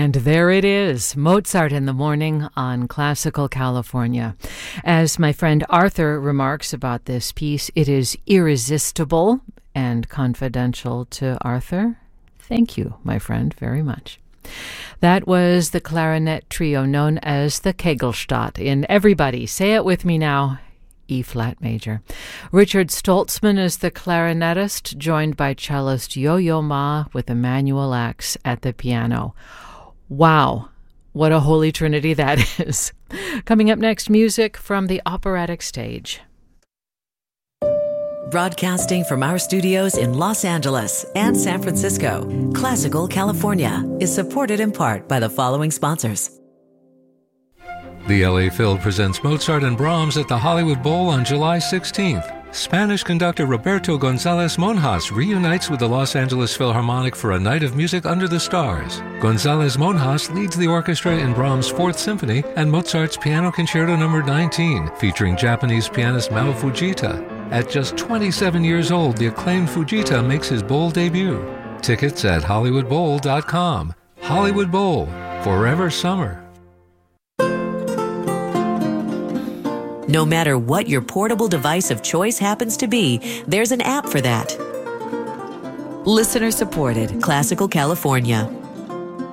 And there it is, Mozart in the Morning on Classical California. As my friend Arthur remarks about this piece, it is irresistible and confidential to Arthur. Thank you, my friend, very much. That was the clarinet trio known as the Kegelstadt in Everybody, say it with me now, E-flat major. Richard Stoltzman is the clarinetist, joined by cellist Yo-Yo Ma with Emmanuel Axe at the piano. Wow, what a holy trinity that is. Coming up next, music from the operatic stage. Broadcasting from our studios in Los Angeles and San Francisco, Classical California is supported in part by the following sponsors. The LA Phil presents Mozart and Brahms at the Hollywood Bowl on July 16th. Spanish conductor Roberto González Monjas reunites with the Los Angeles Philharmonic for a night of music under the stars. González Monjas leads the orchestra in Brahms' Fourth Symphony and Mozart's Piano Concerto No. 19, featuring Japanese pianist Mao Fujita. At just 27 years old, the acclaimed Fujita makes his bowl debut. Tickets at HollywoodBowl.com. Hollywood Bowl, forever summer. No matter what your portable device of choice happens to be, there's an app for that. Listener supported, Classical California.